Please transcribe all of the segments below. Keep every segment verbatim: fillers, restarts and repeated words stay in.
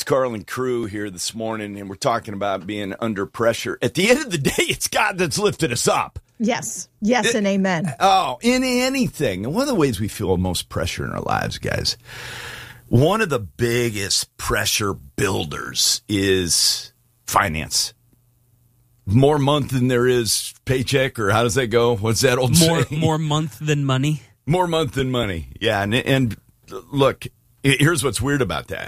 Carl and Crew here this morning, and we're talking about being under pressure. At the end of the day, it's God that's lifted us up. Yes. Yes, and amen. Oh, in anything. And one of the ways we feel most pressure in our lives, guys, one of the biggest pressure builders is finance. More month than there is paycheck, or how does that go? What's that old more, saying? More month than money. More month than money. Yeah, and, and look, here's what's weird about that.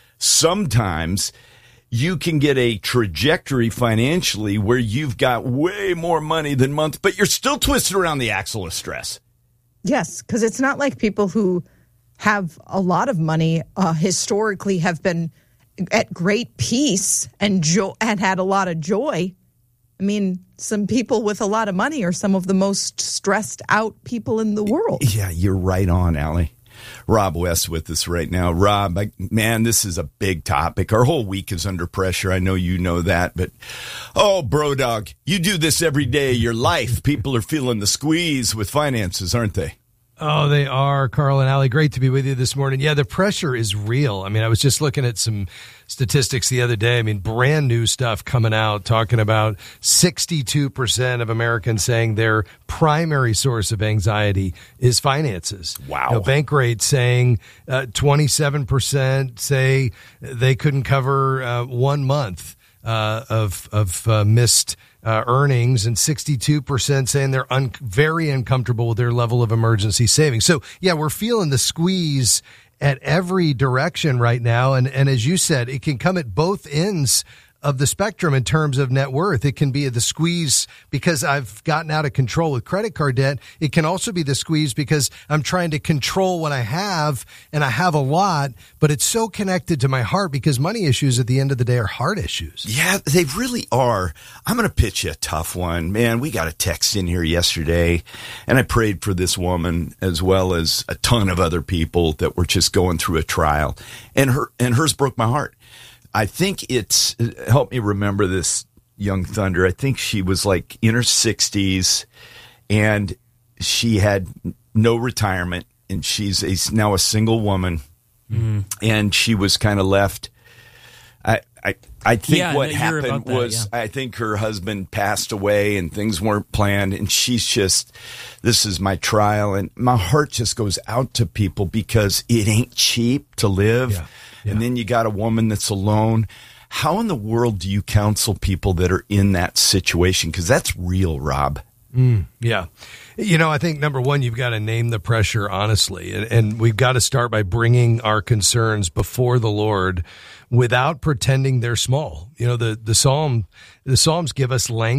Sometimes you can get a trajectory financially where you've got way more money than month, but you're still twisted around the axle of stress. Yes, because it's not like people who have a lot of money uh, historically have been at great peace and jo- and had a lot of joy. I mean, some people with a lot of money are some of the most stressed out people in the world. Yeah, you're right on, Allie. Rob West with us right now. Rob, I, man, this is a big topic. Our whole week is under pressure. I know you know that, but oh, bro dog, you do this every day of your life. People are feeling the squeeze with finances, aren't they? Oh, they are, Carl and Allie. Great to be with you this morning. Yeah, the pressure is real. I mean, I was just looking at some statistics the other day. I mean, brand new stuff coming out talking about sixty-two percent of Americans saying their primary source of anxiety is finances. Wow. You know, Bankrate saying uh, twenty-seven percent say they couldn't cover uh, one month uh, of, of uh, missed Uh, earnings, and sixty-two percent saying they're un- very uncomfortable with their level of emergency savings. So, yeah, we're feeling the squeeze at every direction right now. And, and as you said, it can come at both ends of the spectrum in terms of net worth. It can be the squeeze because I've gotten out of control with credit card debt. It can also be the squeeze because I'm trying to control what I have, and I have a lot, but it's so connected to my heart because money issues at the end of the day are heart issues. Yeah, they really are. I'm going to pitch you a tough one. Man, we got a text in here yesterday, and I prayed for this woman as well as a ton of other people that were just going through a trial, and her and hers broke my heart. I think it's, help me remember this young thunder. I think she was like in her sixties, and she had no retirement, and she's a, now a single woman, mm. and she was kind of left. I, I, I think yeah, what no, happened that, was, yeah. I think her husband passed away and things weren't planned, and she's just, this is my trial, and my heart just goes out to people because it ain't cheap to live. Yeah. Yeah. And then you got a woman that's alone. How in the world do you counsel people that are in that situation? Because that's real, Rob. Mm, yeah. You know, I think number one, you've got to name the pressure honestly. And, and we've got to start by bringing our concerns before the Lord without pretending they're small. You know, the, the Psalm, the Psalms give us language.